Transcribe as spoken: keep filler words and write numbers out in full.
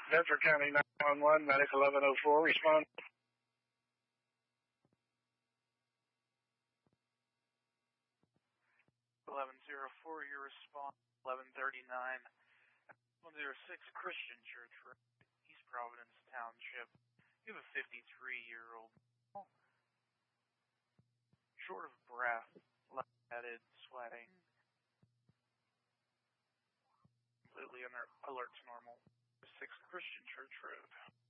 Bedford County nine one one, medic eleven oh four, respond. eleven oh four, your response, eleven thirty-nine, one oh six Christian Church Road, East Providence Township. You have a fifty-three-year-old, short of breath, lightheaded, sweating, completely alert to normal. six Christian Church Road.